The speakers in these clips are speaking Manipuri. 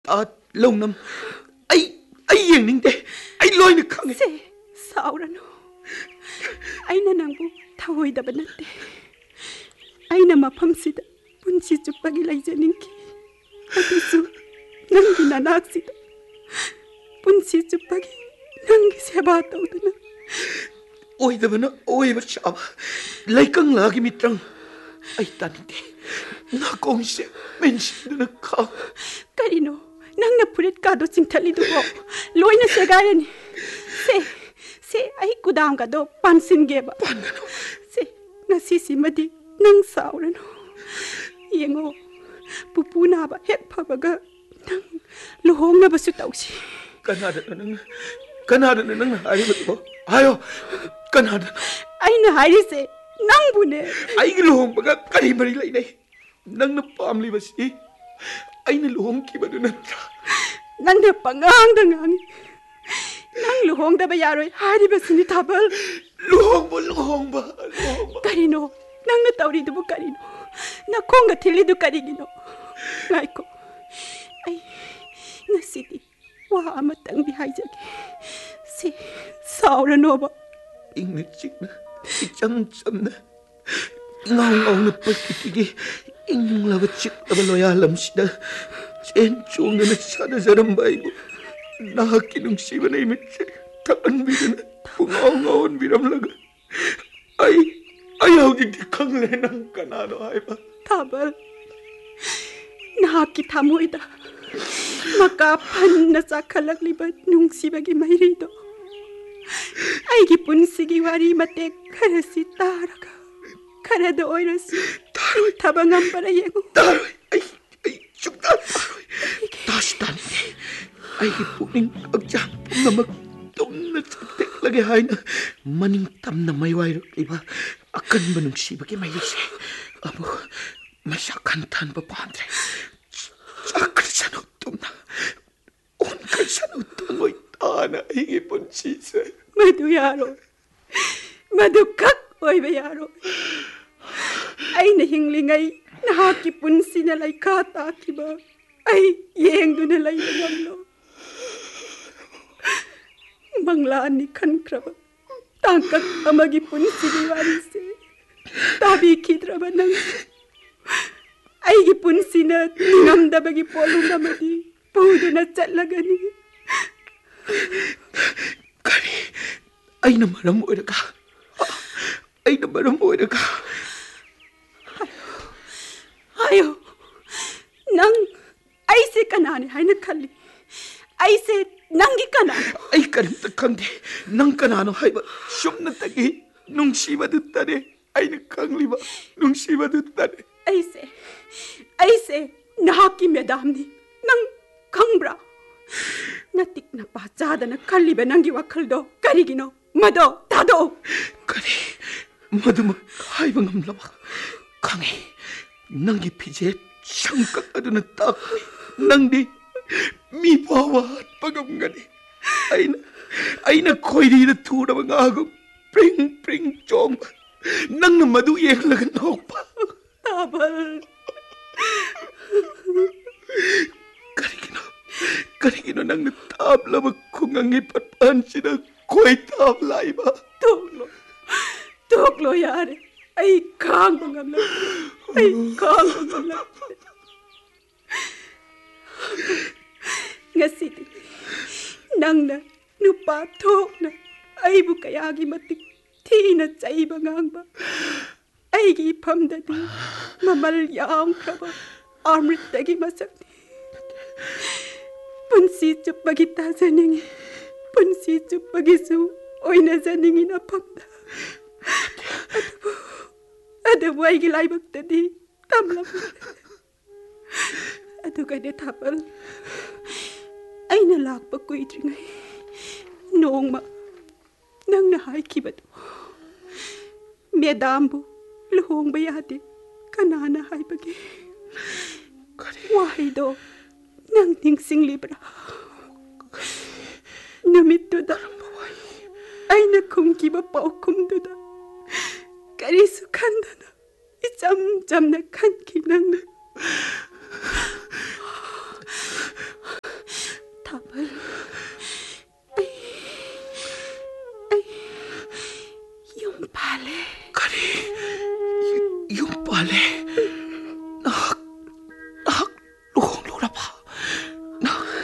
ꯂꯧꯅꯝ ꯑꯩ ꯌꯦꯡꯅꯤꯡꯗꯦ ꯑꯩ ꯂꯣꯏꯅ ꯈꯪꯉꯦ ꯁꯦ ꯁꯥꯎꯔꯅꯨ ꯑꯩꯅ ꯅꯪꯕꯨ ꯊꯑꯣꯏꯗꯕ ꯅꯠꯇꯦ ꯑꯩꯅ ꯃꯐꯝꯁꯤꯗ ꯄꯨꯟꯁꯤ ꯆꯨꯞꯄꯒꯤ ꯂꯩꯖꯅꯤꯡꯈꯤ ꯑꯗꯨꯁꯨ ꯅꯪꯒꯤ ꯅꯅꯥꯛꯁꯤꯗ ꯄꯨꯟꯁꯤ ꯆꯨꯞꯄꯒꯤ ꯅꯪꯒꯤ ꯁꯦꯕꯥ ꯇꯧꯗꯨꯅ ꯑꯣꯏꯗꯕꯅ ꯑꯣꯏꯕ ꯁꯥꯕ ꯂꯩꯀꯪꯂꯥꯒꯤ ꯃꯤꯇ꯭ꯔꯪ ꯑꯩ ꯇꯥꯅꯤꯡꯗꯦ ꯅꯥꯀꯣꯡꯁꯦ ꯃꯦꯟꯁꯤꯟꯗꯨꯅ ꯈꯥꯎ ꯀꯔꯤꯅꯣ ꯅꯪꯅ ꯐꯨꯔꯤꯠꯀꯥꯗꯣ ꯆꯤꯡꯊꯠꯂꯤꯗꯨꯕꯣ ꯂꯣꯏꯅ ꯁꯦꯒꯥꯏꯔꯅꯤ ꯁꯦ ꯑꯩ ꯀꯨꯗꯥꯝꯒꯗꯣ ꯄꯥꯟꯁꯤꯟꯒꯦꯕ ꯁꯦ ꯉꯁꯤꯁꯤꯃꯗꯤ ꯅꯪ ꯁꯥꯎꯔꯅꯨ ꯌꯦꯡꯉꯣ ꯄꯨꯄꯨ ꯅꯥꯕ ꯍꯦꯛ ꯐꯕꯒ ꯅꯪ ꯂꯨꯍꯣꯡꯅꯕꯁꯨ ꯇꯧꯁꯤ ꯀꯅꯥꯗꯅꯣ ꯅꯪꯅ ꯍꯥꯏꯔꯤꯕꯗꯨꯕꯣ ꯍꯥꯏꯌꯣ ꯀꯅꯥꯗꯅꯣ ꯑꯩꯅ ꯍꯥꯏꯔꯤꯁꯦ ꯅꯪꯕꯨꯅꯦ ꯑꯩꯒꯤ ꯂꯨꯍꯣꯡꯕꯒ ꯀꯔꯤ ꯃꯔꯤ ꯂꯩꯅꯩ ꯅꯪꯅ ꯄꯥꯝꯂꯤꯕꯁꯤ ꯑꯩꯅ ꯂꯨꯍꯣꯡꯈꯤꯕꯗꯨ ꯅꯠꯇ꯭ꯔꯥ ꯅꯪꯅ ꯄꯉꯥꯡꯗ ꯉꯥꯡꯉꯤ ꯅꯪ ꯂꯨꯍꯣꯡꯗꯕ ꯌꯥꯔꯣꯏ ꯍꯥꯏꯔꯤꯕꯁꯤꯅꯤ ꯊꯥꯕꯜ ꯂꯨꯍꯣꯡꯕ ꯀꯔꯤꯅꯣ ꯅꯪꯅ ꯇꯧꯔꯤꯗꯨꯕꯨ ꯀꯔꯤꯅꯣ ꯅꯈꯣꯡꯒ ꯊꯤꯜꯂꯤꯗꯨ ꯀꯔꯤꯒꯤꯅꯣ ꯉꯥꯏꯈꯣ ꯑꯩ ꯉꯁꯤꯗꯤ ꯋꯥ ꯑꯃꯇꯪꯗꯤ ꯍꯥꯏꯖꯒꯦ ꯁꯤ ꯁꯥꯎꯔꯅꯣꯕ ꯏꯪꯅ ꯆꯤꯛꯅ ꯏꯆꯝ ꯆꯝꯅ ꯉꯥꯎꯅ ꯄ꯭ꯔꯀꯤꯇꯤꯒꯤ ꯏꯪꯂꯕ ꯆꯤꯛꯂꯕ ꯂꯣꯌꯥꯂꯝꯁꯤꯗ ꯆꯦꯟ ꯆꯣꯡꯗꯨꯅ ꯁꯥꯟꯅꯖꯔꯝꯕ ꯑꯩꯕꯨ ꯅꯍꯥꯛꯀꯤ ꯅꯨꯡꯁꯤꯕ ꯏꯃꯤꯠꯁꯦ ꯊꯛꯍꯟꯕꯤꯗꯨꯅ ꯄꯨꯡꯉꯥꯎ ꯉꯥꯎꯍꯟꯕꯤꯔꯝꯂꯒ ꯑꯩ ꯍꯧꯖꯤꯛꯇꯤ ꯈꯪꯂꯦ ꯅꯪ ꯀꯅꯥꯅꯣ ꯍꯥꯏꯕ ꯊꯥꯕꯜ ꯅꯍꯥꯛꯀꯤ ꯊꯃꯣꯏꯗ ꯃꯀꯥ ꯐꯟꯅ ꯆꯥꯛꯈꯠꯂꯛꯂꯤꯕ ꯅꯨꯡꯁꯤꯕꯒꯤ ꯃꯩꯔꯤꯗꯣ ꯑꯩꯒꯤ ꯄꯨꯟꯁꯤꯒꯤ ꯋꯥꯔꯤ ꯃꯇꯦꯛ ꯈꯔꯁꯤ ꯇꯥꯔꯒ ꯈꯔꯗ ꯑꯣꯏꯔꯁꯨ ꯏꯪꯊꯕ ꯉꯝꯕꯔ ꯌꯦꯡꯉꯨ ꯇꯥꯔꯣꯏ ꯑꯩ ꯁꯨꯛꯇꯥ ꯇꯥꯔꯣꯏ ꯇꯥꯁꯨ ꯇꯥꯅꯤꯡꯗꯦ ꯑꯩꯒꯤ ꯄꯨꯛꯅꯤꯡ ꯍꯛꯆꯥꯡ ꯄꯨꯝꯅꯃꯛ ꯇꯨꯝꯅ ꯆꯠꯇꯦꯛꯂꯒꯦ ꯍꯥꯏꯅ ꯃꯅꯤꯡ ꯇꯝꯅ ꯃꯩꯋꯥꯏꯔꯛꯂꯤꯕ ꯑꯀꯟꯕ ꯅꯨꯡꯁꯤꯕꯒꯤ ꯃꯩꯁꯦ ꯑꯃꯨꯛ ꯃꯩꯁꯥ ꯈꯟꯊꯍꯟꯕ ꯄꯥꯝꯗ꯭ꯔꯦ ꯆꯥꯛꯈ꯭ꯔꯁꯅꯨ ꯇꯨꯝꯅ ꯑꯣꯟꯈ꯭ꯔꯁꯅꯨ ꯊꯃꯣꯏ ꯇꯥꯅ ꯑꯩꯒꯤ ꯄꯨꯟꯁꯤꯁꯦ ꯃꯗꯨ ꯌꯥꯔꯣꯏ ꯃꯗꯨ ꯈꯛ ꯑꯣꯏꯕ ꯌꯥꯔꯣꯏ ꯑꯩꯅ ꯍꯤꯡꯂꯤꯉꯩ ꯅꯍꯥꯛꯀꯤ ꯄꯨꯟꯁꯤꯅ ꯂꯩꯈꯥ ꯇꯥꯈꯤꯕ ꯑꯩ ꯌꯦꯡꯗꯨꯅ ꯂꯩꯕ ꯉꯝꯂꯣꯏ ꯃꯪꯂꯥꯟꯅꯤ ꯈꯟꯈ꯭ꯔꯕ ꯇꯥꯡꯀꯛ ꯑꯃꯒꯤ ꯄꯨꯟꯁꯤꯒꯤ ꯋꯥꯔꯤꯁꯦ ꯇꯥꯕꯤꯈꯤꯗ꯭ꯔꯕ ꯅꯪꯁꯨ ꯑꯩꯒꯤ ꯄꯨꯟꯁꯤꯅ ꯅꯤꯡꯉꯝꯗꯕꯒꯤ ꯄꯣꯠꯂꯨꯝ ꯑꯃꯗꯤ ꯄꯨꯗꯨꯅ ꯆꯠꯂꯒꯅꯤ ꯀꯔꯤ ꯑꯩꯅ ꯃꯔꯝ ꯑꯣꯏꯔꯒ ꯍꯥꯏꯌꯣ ꯅꯪ ꯑꯩꯁꯦ ꯀꯅꯥꯅꯤ ꯍꯥꯏꯅ ꯈꯜꯂꯤ ꯑꯩꯁꯦ ꯅꯪꯒꯤ ꯀꯅꯥꯅꯣ ꯑꯩ ꯀꯔꯤꯝꯇ ꯈꯪꯗꯦ ꯅꯪ ꯀꯅꯥꯅꯣ ꯍꯥꯏꯕ ꯁꯨꯝꯅꯇꯒꯤ ꯅꯨꯡꯁꯤꯕꯗꯨꯇꯅꯦ ꯑꯩꯅ ꯈꯪꯂꯤꯕ ꯅꯨꯡꯁꯤꯕꯗꯨꯇꯅꯦ ꯑꯩꯁꯦ ꯅꯍꯥꯛꯀꯤ ꯃꯦꯗꯥꯝꯅꯤ ꯅꯪ ꯈꯪꯕ꯭ꯔꯥ ꯅꯇꯤꯛ ꯅꯄꯥ ꯆꯥꯗꯅ ꯈꯜꯂꯤꯕ ꯅꯪꯒꯤ ꯋꯥꯈꯜꯗꯣ ꯀꯔꯤꯒꯤꯅꯣ ꯃꯗꯣ ꯊꯥꯗꯣꯛꯎ ꯀꯔꯤ ꯃꯗꯨꯃꯛ ꯍꯥꯏꯕ ꯉꯝꯂꯕ ꯈꯪꯉꯤ ꯅꯪꯒꯤ ꯐꯤꯖꯦꯠ ꯁꯪꯀꯛ ꯑꯗꯨꯅ ꯇꯥꯛꯄꯅꯤ ꯅꯪꯗꯤ ꯃꯤ ꯐꯥꯎꯕ ꯍꯥꯠꯄ ꯉꯝꯒꯅꯤ ꯑꯩꯅ ꯈꯣꯏꯔꯤꯗ ꯊꯨꯔꯕ ꯉꯥꯒꯨꯝ ꯄ꯭ꯔꯤꯡ ꯄ꯭ꯔꯤꯡ ꯆꯣꯡꯕ ꯅꯪꯅ ꯃꯗꯨ ꯌꯦꯡꯂꯒ ꯅꯣꯛꯄ ꯊꯥꯕꯜ ꯀꯔꯤꯒꯤꯅꯣ ꯅꯪꯅ ꯊꯥꯞꯂꯕ ꯈꯨꯡꯒꯪꯒꯤ ꯄꯠꯄꯥꯟꯁꯤꯗ ꯈꯣꯏ ꯊꯥꯞ ꯂꯥꯛꯏꯕ ꯇꯣꯛꯂꯣ ꯌꯥꯔꯦ ꯑꯩ ꯈꯥꯡꯕ ꯉꯝꯂꯛꯇ꯭ꯔꯦ ꯉꯁꯤꯗꯤ ꯅꯪꯅ ꯅꯨꯄꯥ ꯊꯣꯛꯅ ꯑꯩꯕꯨ ꯀꯌꯥꯒꯤ ꯃꯇꯤꯛ ꯊꯤꯅ ꯆꯩꯕ ꯉꯥꯡꯕ ꯑꯩꯒꯤ ꯏꯐꯝꯗꯗꯤ ꯃꯃꯜ ꯌꯥꯝꯈ꯭ꯔꯕ ꯑꯃ꯭ꯔꯤꯠꯇꯒꯤ ꯃꯁꯛꯅꯤ ꯄꯨꯟꯁꯤ ꯆꯨꯞꯄꯒꯤ ꯇꯥꯖꯅꯤꯡꯉꯤ ꯄꯨꯟꯁꯤ ꯆꯨꯞꯄꯒꯤꯁꯨ ꯑꯣꯏꯅꯖꯅꯤꯡꯉꯤ ꯅꯐꯝꯗ ꯑꯗꯨꯕꯨ ꯑꯩꯒꯤ ꯂꯥꯏꯕꯛꯇꯗꯤ ꯇꯝꯂꯝꯗ꯭ꯔꯦ ꯑꯗꯨꯒꯅꯦ ꯊꯥꯕꯜ ꯑꯩꯅ ꯂꯥꯛꯄ ꯀꯨꯏꯗ꯭ꯔꯤꯉꯩ ꯅꯣꯡꯃ ꯅꯪꯅ ꯍꯥꯏꯈꯤꯕꯗꯣ ꯃꯦꯗꯥꯝꯕꯨ ꯂꯨꯍꯣꯡꯕ ꯌꯥꯗꯦ ꯀꯅꯥꯅ ꯍꯥꯏꯕꯒꯦ ꯋꯥꯍꯩꯗꯣ ꯅꯪ ꯅꯤꯡꯁꯤꯡꯂꯤꯕ꯭ꯔꯥ ꯅꯨꯃꯤꯠꯇꯨꯗ ꯑꯩꯅ ꯈꯨꯝꯈꯤꯕ ꯄꯥꯎꯈꯨꯝꯗꯨꯗ ꯀꯔꯤꯁꯨ ꯈꯟꯗꯅ इचम चमने खन की नंग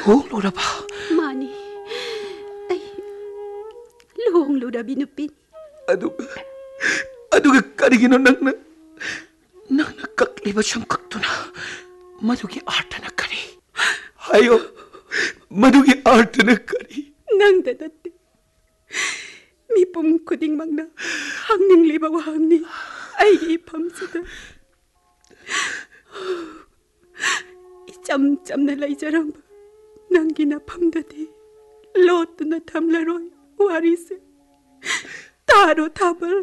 ꯂꯨꯍꯣꯡꯂꯨꯔꯕ? ꯃꯥꯅꯤ, ꯑꯩ ꯂꯨꯍꯣꯡꯂꯨꯔꯕꯤ ꯅꯨꯄꯤꯅꯤ. ꯑꯗꯨꯒ ꯀꯔꯤꯒꯤꯅꯣ ꯅꯪꯅ ꯀꯛꯂꯤꯕ ꯁꯝꯀꯛꯇꯨꯅ ꯃꯗꯨꯒꯤ ꯑꯥꯔꯊꯅ ꯀꯔꯤ? ꯍꯥꯏꯌꯣ, ꯃꯗꯨꯒꯤ ꯑꯥꯔꯊꯅ ꯀꯔꯤ? ꯅꯪꯗ ꯅꯠꯇꯦ, ꯃꯤꯄꯨꯝ ꯈꯨꯗꯤꯡꯃꯛꯅ ꯍꯪꯅꯤꯡꯂꯤꯕ ꯋꯥꯍꯪꯅꯤ ꯑꯩꯒꯤ ꯏꯐꯝꯁꯤꯗ. ꯏꯆꯝ ꯆꯝꯅ ꯂꯩꯖꯔꯝꯕ ꯅꯪꯒꯤ ꯅꯐꯝꯗꯗꯤ ꯂꯣꯠꯇꯨꯅ ꯊꯝꯂꯔꯣꯏ ꯋꯥꯔꯤꯁꯦ. ꯇꯥꯔꯣ ꯊꯥꯕꯜ.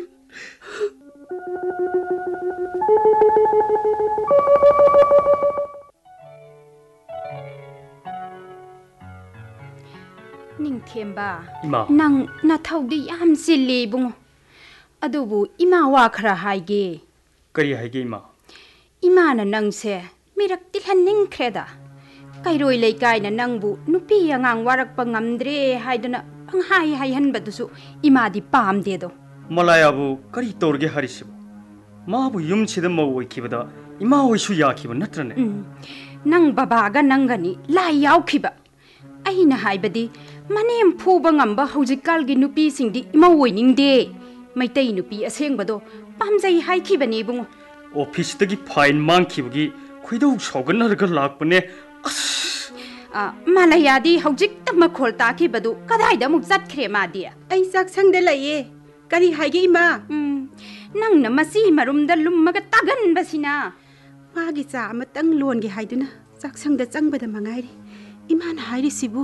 ꯅꯤꯡꯊꯦꯝꯕ, 이마. ꯅꯪ ꯅꯊꯧꯗꯤ ꯌꯥꯝ ꯆꯤꯜꯂꯤ ꯏꯕꯨꯡꯉꯣ. ꯑꯗꯨꯕꯨ ꯏꯃꯥ ꯋꯥ ꯈꯔ ꯍꯥꯏꯒꯦ. ꯀꯔꯤ ꯍꯥꯏꯒꯦ 이마? 이마ꯅ ꯅꯪꯁꯦ ꯃꯤꯔꯛ ꯇꯤꯜꯍꯟꯅꯤꯡꯈ꯭ꯔꯦꯗ. ꯀꯩꯔꯣꯏ ꯂꯩꯀꯥꯏꯅ ꯅꯪꯕꯨ ꯅꯨꯄꯤ ꯑꯉꯥꯡ ꯋꯥꯔꯛꯄ ꯉꯝꯗ꯭ꯔꯦ ꯍꯥꯏꯗꯨꯅ ꯄꯪꯍꯥꯏ ꯍꯥꯏꯍꯟꯕꯗꯨꯁꯨ 이마ꯗꯤ ꯄꯥꯝꯗꯦꯗꯣ. 말라야부 그리 떠오르게 하리시고 마부 윰치던 뭐 오이키보다 이마 오이수 야키보 너트라네. ꯅꯪ ꯕꯕꯥꯒ ꯅꯪꯒꯅꯤ ꯂꯥꯏ ꯌꯥꯎꯈꯤꯕ. ꯑꯩꯅ ꯍꯥꯏꯕꯗꯤ ꯃꯅꯦꯝ ꯐꯨꯕ ꯉꯝꯕ ꯍꯧꯖꯤꯛꯀꯥꯜꯒꯤ ꯅꯨꯄꯤꯁꯤꯡꯗꯤ ꯏꯃꯧ ꯑꯣꯏꯅꯤꯡꯗꯦ. ꯃꯩꯇꯩ ꯅꯨꯄꯤ ꯑꯁꯦꯡꯕꯗꯣ ꯄꯥꯝꯖꯩ ꯍꯥꯏꯈꯤꯕꯅꯤ ꯏꯕꯨꯡꯉꯣ. 오피스ꯗꯒꯤ 파인 망키ꯕꯒꯤ ꯈꯣꯏꯗꯧ ꯁꯥꯎꯒꯠꯅꯔꯒ ꯂꯥꯛꯄꯅꯦ. ꯃꯥꯂꯌꯥꯗꯤ ꯍꯧꯖꯤꯛꯇ ꯃꯈꯣꯜ ꯇꯥꯈꯤꯕꯗꯨ ꯀꯗꯥꯏꯗ ꯑꯃꯨꯛ ꯆꯠꯈ꯭ꯔꯦ ꯃꯥꯗꯤ? ꯑꯩ ꯆꯥꯛꯁꯪꯗ ꯂꯩꯌꯦ. ꯀꯔꯤ ꯍꯥꯏꯒꯦ ꯏꯃꯥ? ꯅꯪꯅ ꯃꯁꯤ ꯃꯔꯨꯝꯗ lummaga ꯇꯥꯒꯟꯕꯁꯤꯅ. ꯃꯥꯒꯤ ꯆꯥ ꯑꯃꯇꯪ ꯂꯣꯟꯒꯦ ꯍꯥꯏꯗꯨꯅ ꯆꯥꯛꯁꯪꯗ ꯆꯪꯕꯗ ꯃꯉꯥꯏꯔꯤ. ꯏꯃꯥꯅ ꯍꯥꯏꯔꯤꯁꯤꯕꯨ.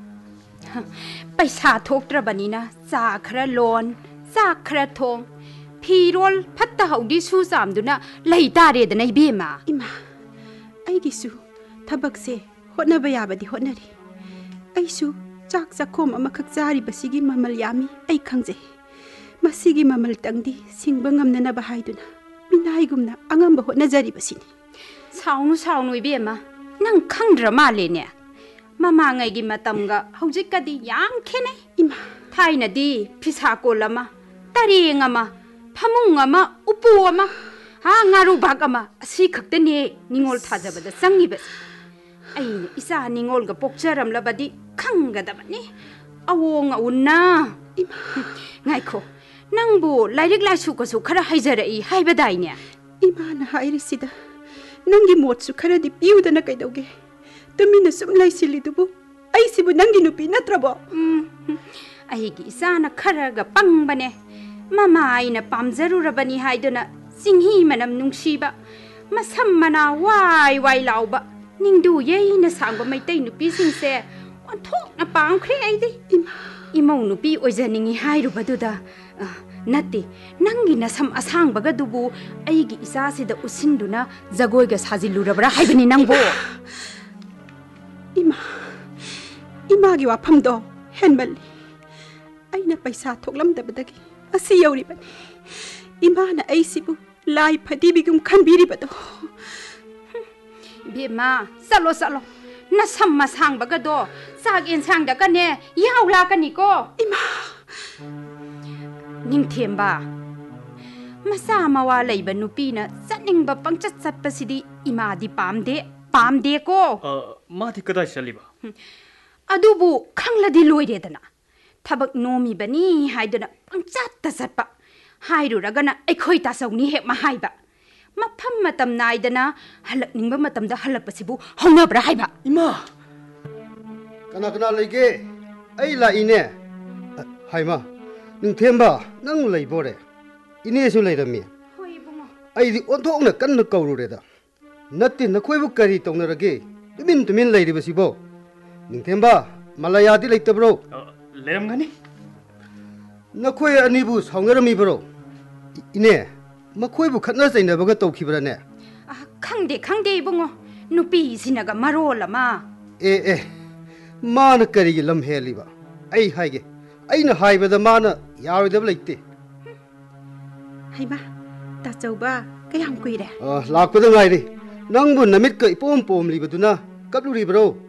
ꯄꯩꯁꯥ ꯊꯣꯛꯇ꯭ꯔꯕꯅꯤꯅ ꯆꯥ ꯈꯔ ꯂꯣꯟ, ꯆꯥꯛ ꯈꯔ ꯊꯣꯡ, ꯐꯤꯔꯣꯜ ꯐꯠꯇ ꯍꯧꯗꯤ ꯁꯨ ꯆꯥꯝꯗꯨꯅ ꯂꯩ ꯇꯥꯔꯦꯗꯅ ꯏꯕꯦꯝꯃ. ꯏꯃꯥ, ꯑꯩꯒꯤꯁꯨ ꯊꯕꯛꯁꯦ ꯍꯣꯠꯅꯕ ꯌꯥꯕꯗꯤ ꯍꯣꯠꯅꯔꯤ. ꯑꯩꯁꯨ ꯆꯥꯛ ꯆꯥꯈꯣꯝ ꯑꯃꯈꯛ ꯆꯥꯔꯤꯕꯁꯤꯒꯤ ꯃꯃꯜ ꯌꯥꯝꯃꯤ ꯑꯩ ꯈꯪꯖꯩ. ꯃꯁꯤꯒꯤ ꯃꯃꯜꯇꯪꯗꯤ ꯁꯤꯡꯕ ꯉꯝꯅꯅꯕ ꯍꯥꯏꯗꯨꯅ ꯃꯤꯅꯥꯏꯒꯨꯝꯅ ꯑꯉꯝꯕ ꯍꯣꯠꯅꯖꯔꯤꯕꯁꯤꯅꯤ. ꯁꯥꯎꯅꯨ ꯁꯥꯎꯅꯨ ꯏꯕꯦꯝꯃ, ꯅꯪ ꯈꯪꯗ꯭ꯔ ꯃꯥꯜꯂꯦꯅꯦ. ꯃꯃꯥꯡꯉꯩꯒꯤ ꯃꯇꯝꯒ ꯍꯧꯖꯤꯛꯀꯗꯤ ꯌꯥꯝ ꯈꯦꯠꯅꯩ. ꯏꯃꯥ, ꯊꯥꯏꯅꯗꯤ ꯐꯤꯁꯥꯀꯣꯜ ꯑꯃ, ꯇꯔꯦꯡ ꯑꯃ, ꯐꯃꯨꯡ ꯑꯃ, ꯎꯄꯨ ꯑꯃ, ꯉꯥꯔꯨꯕꯥꯛ ꯑꯃ, ꯑꯁꯤ ꯈꯛꯇꯅꯦ ꯅꯤꯡꯉꯣꯜ ꯊꯥꯖꯕꯗ ꯆꯪꯉꯤꯕꯁꯦ. ꯑꯩꯅ ꯏꯆꯥ ꯅꯤꯡꯉꯣꯜꯒ ꯄꯣꯛꯆꯔꯝꯂꯕꯗꯤ ꯈꯪꯒꯗꯕꯅꯤ. ꯑꯋꯣꯡ ꯑꯎꯟꯅ. ꯉꯥꯏꯈꯣ, ꯅꯪꯕꯨ ꯂꯥꯏꯔꯤꯛ ꯂꯥꯏꯁꯨꯒꯁꯨ ꯈꯔ ꯍꯩꯖꯔꯛꯏ ꯍꯥꯏꯕꯗꯥꯏꯅꯦ? ꯏꯃꯥꯅ ꯍꯥꯏꯔꯤꯁꯤꯗ ꯅꯪꯒꯤ ꯃꯣꯠꯁꯨ ꯈꯔꯗꯤ ꯄꯤꯌꯨꯗꯅ ꯀꯩꯗꯧꯒꯦ? ꯇꯨꯃꯤꯟꯅ ꯁꯨꯝ ꯂꯩꯁꯤꯜꯂꯤꯗꯨꯕꯨ ꯑꯩꯁꯤꯕꯨ ꯅꯪꯒꯤ ꯅꯨꯄꯤ ꯅꯠꯇ꯭ꯔꯕꯣ? ꯑꯩꯒꯤ ꯏꯆꯥꯅ ꯈꯔꯒ ꯄꯪꯕꯅꯦ. ꯃꯃꯥ ꯑꯩꯅ ꯄꯥꯝꯖꯔꯨꯔꯕꯅꯤ ꯍꯥꯏꯗꯨꯅ ꯆꯤꯡꯍꯤ ꯃꯅꯝ ꯅꯨꯡꯁꯤꯕ, ꯃꯁꯝ ꯃꯅꯥ ꯋꯥꯏ ꯋꯥꯏ ꯂꯥꯎꯕ, ꯅꯤꯡꯗꯨ ꯌꯩꯅ ꯁꯥꯡꯕ ꯃꯩꯇꯩ ꯅꯨꯄꯤꯁꯤꯡꯁꯦ ꯑꯣꯟꯊꯣꯛꯅ ꯄꯥꯝꯈ꯭ꯔꯦ ꯑꯩꯗꯤ. ꯏꯃꯧ ꯅꯨꯄꯤ ꯑꯣꯏꯖꯅꯤꯡꯉꯤ ꯍꯥꯏꯔꯨꯕꯗꯨꯗ ꯅꯠꯇꯦ, ꯅꯪꯒꯤ ꯅꯁꯝ ꯑꯁꯥꯡꯕꯒꯗꯨꯕꯨ ꯑꯩꯒꯤ ꯏꯆꯥꯁꯤꯗ ꯎꯠꯁꯤꯟꯗꯨꯅ ꯖꯒꯣꯏꯒ ꯁꯥꯖꯤꯜꯂꯨꯔꯕ꯭ꯔꯥ ꯍꯥꯏꯕꯅꯤ ꯅꯪꯕꯣ. 이마기 와fam도 헨말리. 아이나 पैसा थोक्लमदबदगी असी यौरिबनी. 이마나 아이시부 라이 파디비금 칸비리버도. बेमा चलो चलो नसम मसांगबगदो चाक एनसांगदगने यावलाकनिको. इमा निंगथेंबा मसा मवा लैबा नुपीना चनिंगबा पंगचत चतपसिदी इमादी पामदे को. माथि कदाइ चलिबा? अदुबु खंगलदी लोइरेदना. थबक नोमीबनी हाइदना पंगचत चतपा हाइरुरगना अखोइ तासौनी हेक महाइबा. मफम मतम नाइदना हलकनिंगबा मतमदा हलकपसिबु हौनब्रा हाइबा. इमा कना कना लैगे? अई लाइने. हाइमा निंथेंबा नंग लैबोरे? इनेसु लैरमी. होय बुंगो. अईदि ओन्थोंना कन्न कौरुरेदा. नत्ति नखोइबु करी तौनरगे? तुमिन लैरिबसिबो. निंथेंबा मलयादी लैतब्रो? लेरमगनी. नखोइ अनिबु साउनरमीब्रो? इने मखोइबु खतना चैनबगा तौखिब्राने? खंदे बुंगो. नुपी सिनगा मरोलमा. ए माना करिगे लम हेलिबा? अई हाइगे. अईना हाइबदा माना यारोदब लैते. हाइमा ताचौबा कयाम कुइरे? लाकपदा गाइरे. नंगबु नमितका इपोम पोमलिबदुना कपलुरिब्रो?